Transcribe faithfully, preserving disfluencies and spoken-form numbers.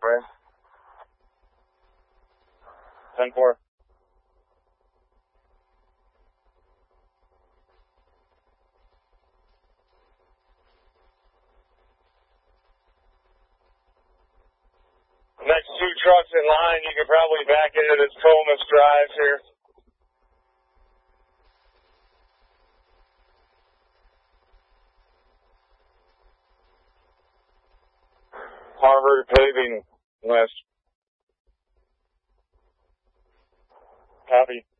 friend. ten four. Next two trucks in line, you can probably back into this Comus Drive here. Harvard Paving West. Copy.